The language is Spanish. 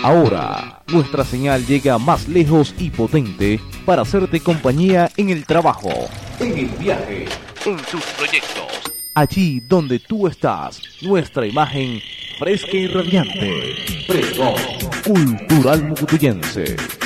Ahora, nuestra señal llega más lejos y potente para hacerte compañía en el trabajo, en el viaje, en tus proyectos. Allí donde tú estás, nuestra imagen fresca y radiante. Pregón Cultural Mucutuyense.